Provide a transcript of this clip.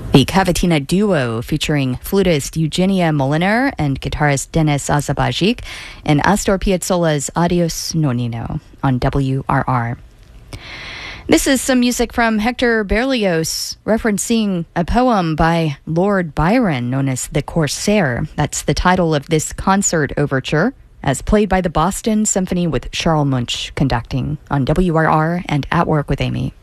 The Cavatina Duo featuring flutist Eugenia Moliner and guitarist Denis Azabajic in Astor Piazzolla's Adios Nonino on WRR. This is some music from Hector Berlioz referencing a poem by Lord Byron known as The Corsair. That's the title of this concert overture, as played by the Boston Symphony with Charles Munch conducting on WRR and At Work with Amy.